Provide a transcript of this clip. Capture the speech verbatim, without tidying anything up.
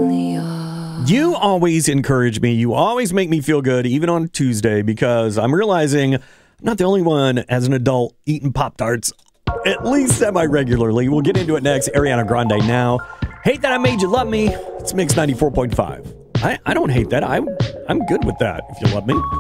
You always encourage me. You always make me feel good, even on Tuesday, because I'm realizing I'm not the only one as an adult eating Pop-Tarts, at least semi-regularly. We'll get into it next. Ariana Grande now. Hate That I Made You Love Me. It's Mix ninety-four point five. I, I don't hate that. I, I'm good with that, if you love me.